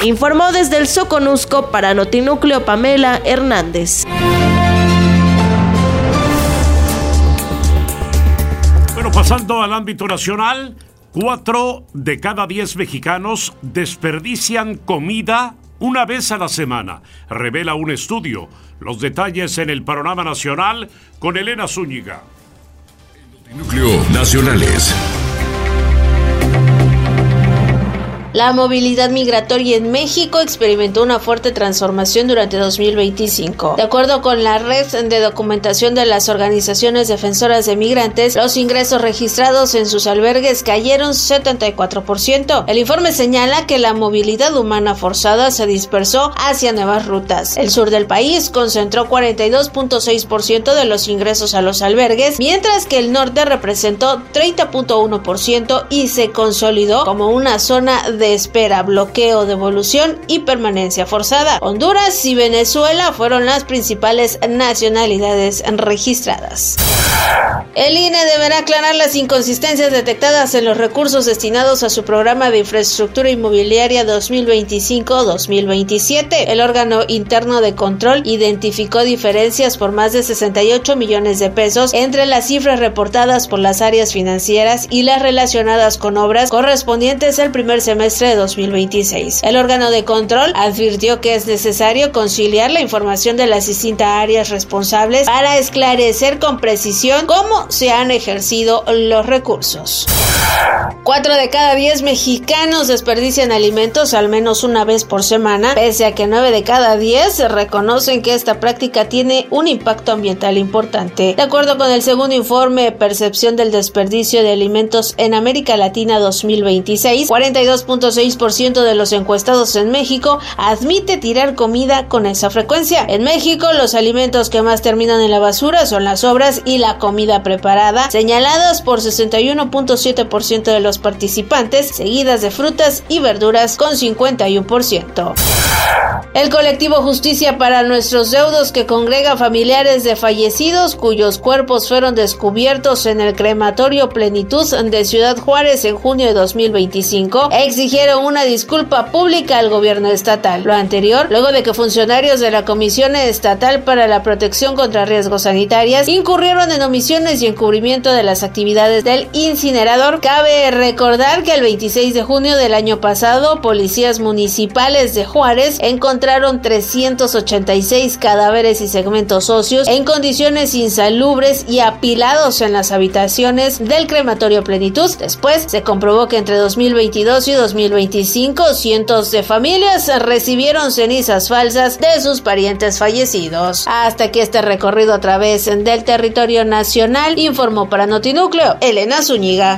Informó desde el Soconusco para Notinúcleo Pamela Hernández. Bueno, pasando al ámbito nacional, 4 de cada 10 mexicanos desperdician comida una vez a la semana, revela un estudio. Los detalles en el panorama nacional con Elena Zúñiga. Núcleo Nacionales. La movilidad migratoria en México experimentó una fuerte transformación durante 2025. De acuerdo con la red de documentación de las organizaciones defensoras de migrantes, los ingresos registrados en sus albergues cayeron 74%. El informe señala que la movilidad humana forzada se dispersó hacia nuevas rutas. El sur del país concentró 42.6% de los ingresos a los albergues, mientras que el norte representó 30.1% y se consolidó como una zona de espera, bloqueo, devolución y permanencia forzada. Honduras y Venezuela fueron las principales nacionalidades registradas. El INE deberá aclarar las inconsistencias detectadas en los recursos destinados a su programa de infraestructura inmobiliaria 2025-2027. El órgano interno de control identificó diferencias por más de 68 millones de pesos entre las cifras reportadas por las áreas financieras y las relacionadas con obras correspondientes al primer semestre de 2026. El órgano de control advirtió que es necesario conciliar la información de las distintas áreas responsables para esclarecer con precisión cómo se han ejercido los recursos. 4 de cada 10 mexicanos desperdician alimentos al menos una vez por semana, pese a que 9 de cada 10 reconocen que esta práctica tiene un impacto ambiental importante. De acuerdo con el segundo informe Percepción del Desperdicio de Alimentos en América Latina 2026, 42.6% de los encuestados en México admite tirar comida con esa frecuencia. En México, los alimentos que más terminan en la basura son las sobras y la comida preparada, señaladas por 61.7% de los participantes, seguidas de frutas y verduras con 51%. El colectivo Justicia para Nuestros Deudos, que congrega familiares de fallecidos cuyos cuerpos fueron descubiertos en el crematorio Plenitud de Ciudad Juárez en junio de 2025, exigieron una disculpa pública al gobierno estatal. Lo anterior, luego de que funcionarios de la Comisión Estatal para la Protección contra Riesgos Sanitarios incurrieron en omisiones y encubrimiento de las actividades del incinerador. Cabe recordar que el 26 de junio del año pasado, policías municipales de Juárez encontraron 386 cadáveres y segmentos óseos en condiciones insalubres y apilados en las habitaciones del crematorio Plenitud. Después se comprobó que entre 2022 y 2025 cientos de familias recibieron cenizas falsas de sus parientes fallecidos. Hasta aquí este recorrido a través del territorio nacional, informó para Notinúcleo Elena Zúñiga.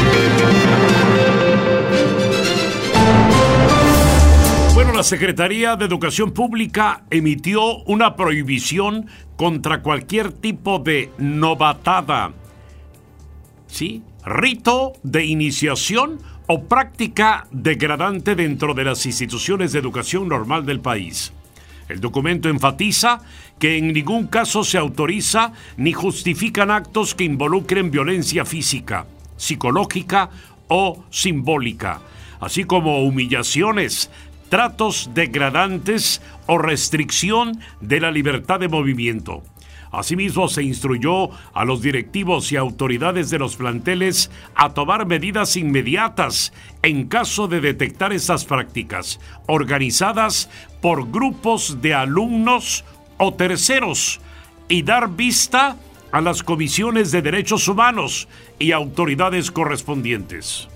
Bueno, la Secretaría de Educación Pública emitió una prohibición contra cualquier tipo de novatada, ¿sí?, rito de iniciación o práctica degradante dentro de las instituciones de educación normal del país. El documento enfatiza que en ningún caso se autoriza ni justifican actos que involucren violencia física, psicológica o simbólica, así como humillaciones, tratos degradantes o restricción de la libertad de movimiento. Asimismo, se instruyó a los directivos y autoridades de los planteles a tomar medidas inmediatas en caso de detectar estas prácticas, organizadas por grupos de alumnos o terceros, y dar vista a las comisiones de derechos humanos y autoridades correspondientes.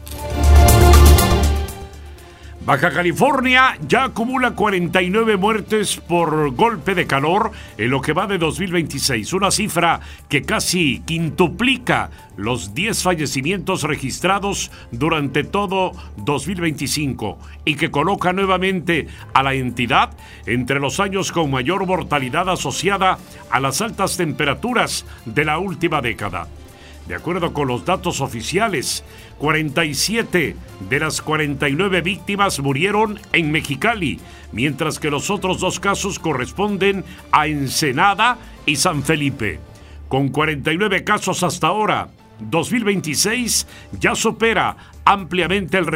Baja California ya acumula 49 muertes por golpe de calor en lo que va de 2026, una cifra que casi quintuplica los 10 fallecimientos registrados durante todo 2025 y que coloca nuevamente a la entidad entre los años con mayor mortalidad asociada a las altas temperaturas de la última década. De acuerdo con los datos oficiales, 47 de las 49 víctimas murieron en Mexicali, mientras que los otros 2 casos corresponden a Ensenada y San Felipe. Con 49 casos hasta ahora, 2026 ya supera ampliamente el